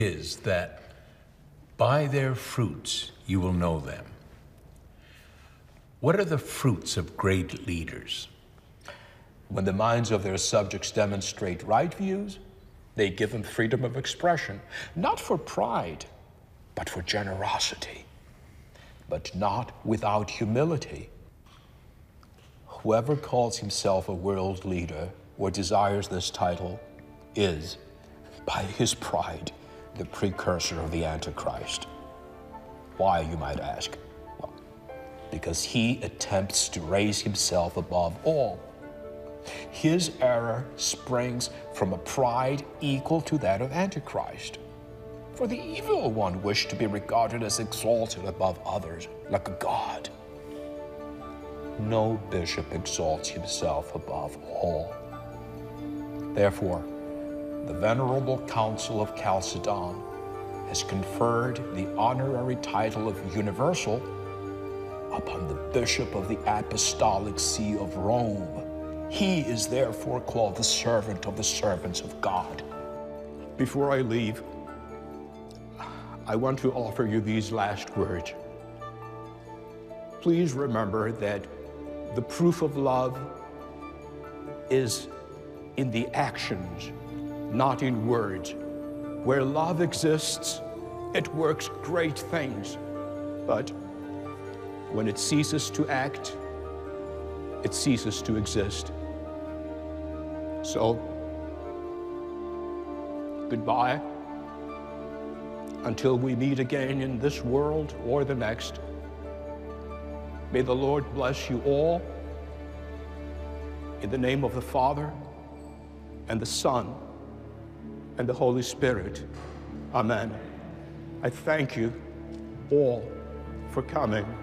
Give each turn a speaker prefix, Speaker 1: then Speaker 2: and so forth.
Speaker 1: is that by their fruits you will know them. What are the fruits of great leaders?
Speaker 2: When the minds of their subjects demonstrate right views, they give them freedom of expression, not for pride, but for generosity, but not without humility. Whoever calls himself a world leader or desires this title is, by his pride, the precursor of the Antichrist. Why, you might ask? Well, because he attempts to raise himself above all. His error springs from a pride equal to that of Antichrist. For the evil one wished to be regarded as exalted above others, like a god. No bishop exalts himself above all. Therefore, the Venerable Council of Chalcedon has conferred the honorary title of Universal upon the Bishop of the Apostolic See of Rome. He is therefore called the servant of the servants of God. Before I leave, I want to offer you these last words. Please remember that the proof of love is in the actions, not in words. Where love exists, it works great things. But when it ceases to act, it ceases to exist. So, goodbye, until we meet again in this world or the next. May the Lord bless you all. In the name of the Father, and the Son, and the Holy Spirit. Amen. I thank you all for coming.